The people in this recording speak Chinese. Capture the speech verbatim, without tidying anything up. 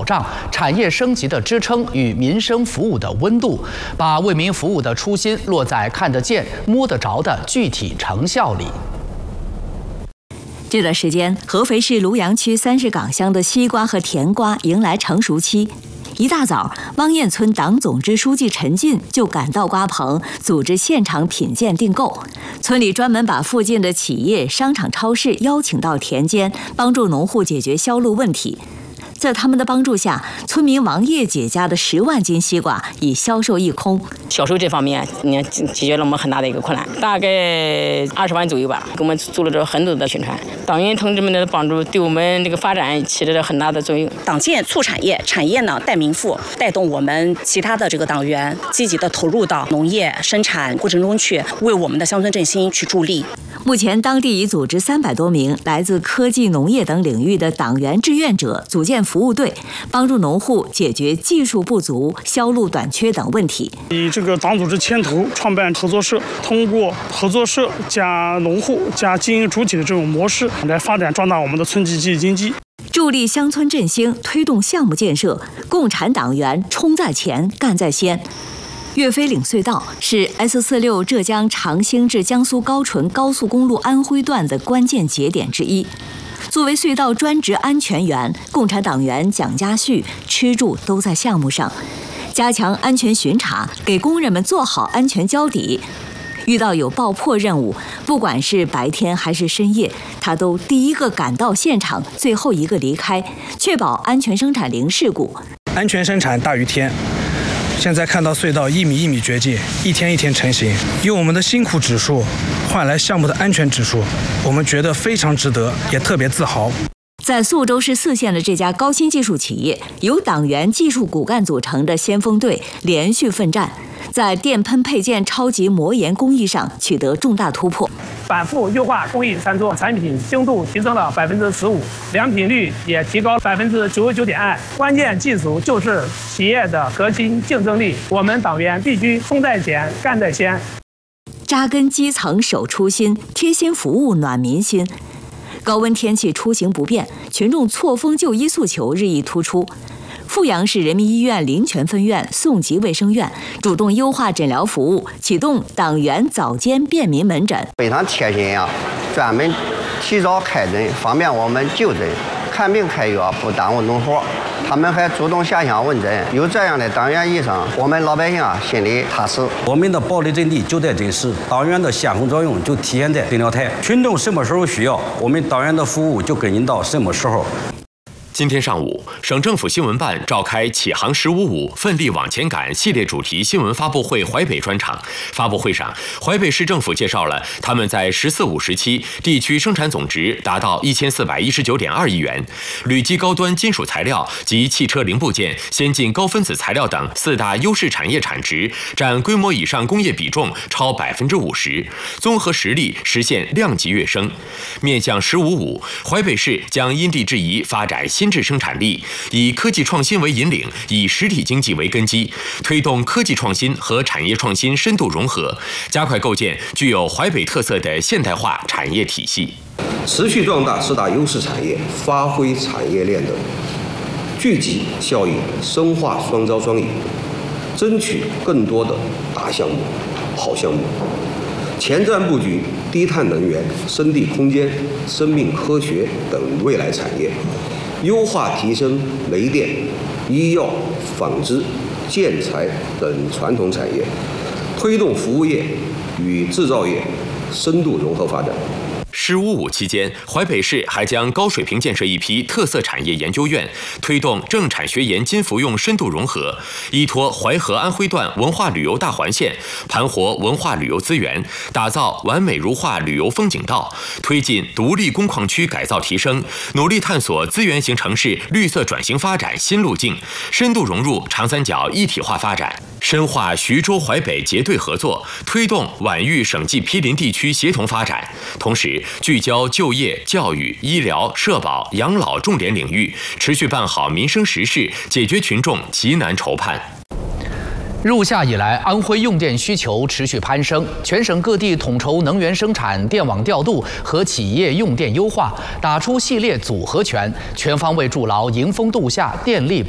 障、产业升级的支撑与民生服务的温度，把为民服务的初心落在看得见、摸得着的具体成效里。 这段时间，合肥市庐阳区三市岗乡的西瓜和甜瓜迎来成熟期。一大早，汪堰村党总支书记陈进就赶到瓜棚，组织现场品鉴订购。村里专门把附近的企业、商场、超市邀请到田间，帮助农户解决销路问题。在他们的帮助下，村民王叶姐家的十万斤西瓜已销售一空。 销售这方面，你看解决了我们很大的一个困难，大概二十万左右吧，给我们做了这很多的宣传。党员同志们的帮助，对我们这个发展起着很大的作用。 党建促产业，产业呢带民富，带动我们其他的这个党员积极的投入到农业生产过程中去，为我们的乡村振兴去助力。 目前，当地已组织三百多名来自科技、农业等领域的党员志愿者组建服务队，帮助农户解决技术不足、销路短缺等问题。 以这个党组织牵头创办合作社，通过合作社加农户加经营主体的这种模式，来发展壮大我们的村集集体经济， 助力乡村振兴，推动项目建设。共产党员冲在前，干在先。岳飞岭隧道是 S 四十六浙江长兴至江苏高淳高速公路安徽段的关键节点之一。作为隧道专职安全员，共产党员蒋家旭吃住都在项目上，加强安全巡查，给工人们做好安全交底。遇到有爆破任务，不管是白天还是深夜，他都第一个赶到现场，最后一个离开，确保安全生产零事故。 安全生产大于天。现在看到隧道一米一米掘进，一天一天成型，用我们的辛苦指数换来项目的安全指数，我们觉得非常值得，也特别自豪。 在宿州市泗县的这家高新技术企业，由党员技术骨干组成的先锋队连续奋战，在电喷配件超级磨研工艺上取得重大突破。 反复优化工艺参数，产品精度提升了百分之十五，良品率也提高百分之九十九点二。关键技术就是企业的核心竞争力，我们党员必须冲在前，干在先。 扎根基层，守初心，贴心服务，暖民心。高温天气出行不便，群众错峰就医诉求日益突出。阜阳市人民医院临泉分院宋集卫生院主动优化诊疗服务，启动党员早间便民门诊， 非常贴心呀，专门提早开诊，方便我们就诊、看病开药，不耽误农活。他们还主动下乡问诊，有这样的党员医生，我们老百姓啊心里踏实。 我们的保利阵地就在诊室，党员的先锋作用就体现在诊疗台。群众什么时候需要，我们党员的服务就跟您到什么时候。 今天上午，省政府新闻办召开“启航十五五，奋力往前赶”系列主题新闻发布会淮北专场。发布会上，淮北市政府介绍了他们在“十四五”时期地区生产总值达到一千四百一十九点二亿元，铝基高端金属材料及汽车零部件、先进高分子材料等四大优势产业产值占规模以上工业比重超百分之五十，综合实力实现量级跃升。面向“十五五”，淮北市将因地制宜发展新质生产力，以科技创新为引领，以实体经济为根基，推动科技创新和产业创新深度融合，加快构建具有淮北特色的现代化产业体系， 持续壮大四大优势产业，发挥产业链的聚集效应，深化双招双赢，争取更多的大项目、好项目，前瞻布局低碳能源、生地空间、生命科学等未来产业，优化提升煤电、医药、纺织、建材等传统产业，推动服务业与制造业深度融合发展。 十五五期间，淮北市还将高水平建设一批特色产业研究院，推动政产学研金服用深度融合，依托淮河安徽段文化旅游大环线，盘活文化旅游资源，打造完美如画旅游风景道，推进独立工矿区改造提升，努力探索资源型城市绿色转型发展新路径，深度融入长三角一体化发展，深化徐州淮北结对合作，推动皖豫省际毗邻地区协同发展，同时聚焦就业、教育、医疗、社保、养老重点领域，持续办好民生实事，解决群众急难愁盼。 入夏以来，安徽用电需求持续攀升，全省各地统筹能源生产、电网调度和企业用电优化，打出系列组合拳，全方位筑牢迎峰度夏电力